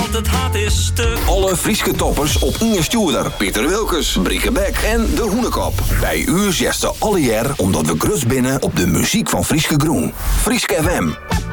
want het hart is stuk. Alle Frieske toppers op Inge Stuurder, Pieter Wilkes, Brieke Beck en De Hoenekop. Bij u zesde alle jaar omdat we grutst binnen op de muziek van Frieske Groen. Frieske FM.